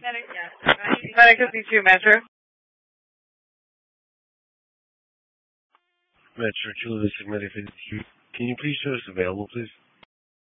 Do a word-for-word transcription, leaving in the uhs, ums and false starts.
Medic fifty-two, Metro. Metro two, this is Medic fifty-two. Can you please show us available, please?